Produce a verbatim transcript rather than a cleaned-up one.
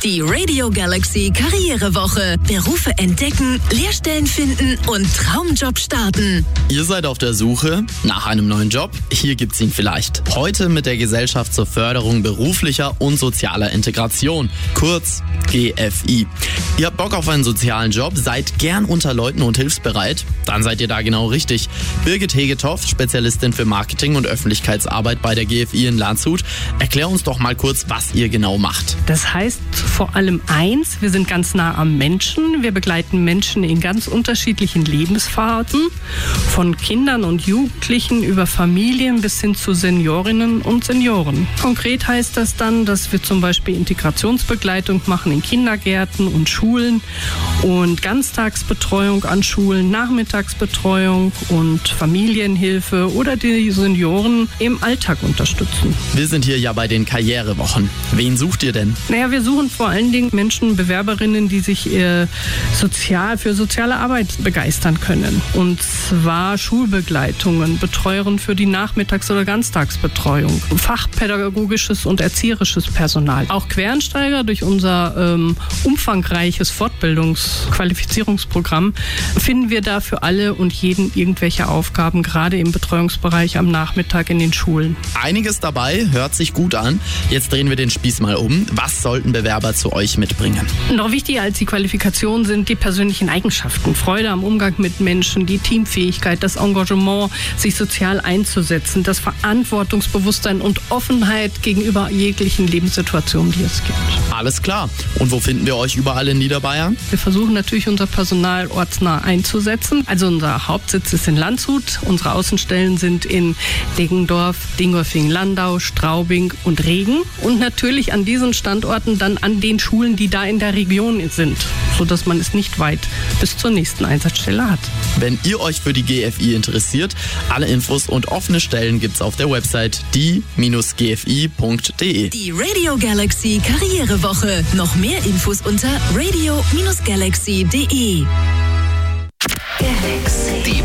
Die Radio Galaxy Karrierewoche. Berufe entdecken, Lehrstellen finden und Traumjob starten. Ihr seid auf der Suche nach einem neuen Job? Hier gibt's ihn vielleicht. Heute mit der Gesellschaft zur Förderung beruflicher und sozialer Integration, kurz G F I. Ihr habt Bock auf einen sozialen Job, seid gern unter Leuten und hilfsbereit? Dann seid ihr da genau richtig. Birgit Hegetoft, Spezialistin für Marketing und Öffentlichkeitsarbeit bei der G F I in Landshut. Erklär uns doch mal kurz, was ihr genau macht. Das heißt vor allem eins, wir sind ganz nah am Menschen. Wir begleiten Menschen in ganz unterschiedlichen Lebensphasen, von Kindern und Jugendlichen über Familien bis hin zu Seniorinnen und Senioren. Konkret heißt das dann, dass wir zum Beispiel Integrationsbegleitung machen in Kindergärten und Schulen und Ganztagsbetreuung an Schulen, Nachmittagsbetreuung und Familienhilfe oder die Senioren im Alltag unterstützen. Wir sind hier ja bei den Karrierewochen. Wen sucht ihr denn? Naja, wir suchen vor allen Dingen Menschen, Bewerberinnen, die sich äh, sozial für soziale Arbeit begeistern können. Und zwar Schulbegleitungen, Betreuerin für die Nachmittags- oder Ganztagsbetreuung, fachpädagogisches und erzieherisches Personal. Auch Quereinsteiger durch unser ähm, umfangreiches Fortbildungsqualifizierungsprogramm finden wir da für alle und jeden irgendwelche Aufgaben, gerade im Betreuungsbereich am Nachmittag in den Schulen. Einiges dabei, hört sich gut an. Jetzt drehen wir den Spieß mal um. Was sollten Bewerber zu euch mitbringen? Noch wichtiger als die Qualifikation sind die persönlichen Eigenschaften. Freude am Umgang mit Menschen, die Teamfähigkeit, das Engagement, sich sozial einzusetzen, das Verantwortungsbewusstsein und Offenheit gegenüber jeglichen Lebenssituationen, die es gibt. Alles klar. Und wo finden wir euch überall in Niederbayern? Wir versuchen natürlich unser Personal ortsnah einzusetzen. Also unser Hauptsitz ist in Landshut. Unsere Außenstellen sind in Deggendorf, Dingolfing-Landau, Straubing und Regen. Und natürlich an diesen Standorten dann an den Schulen, die da in der Region sind, sodass man es nicht weit bis zur nächsten Einsatzstelle hat. Wenn ihr euch für die G F I interessiert, alle Infos und offene Stellen gibt's auf der Website die Bindestrich g f i punkt d e. Die Radio Galaxy Karrierewoche. Noch mehr Infos unter radio Bindestrich galaxy punkt d e. Galaxy. Die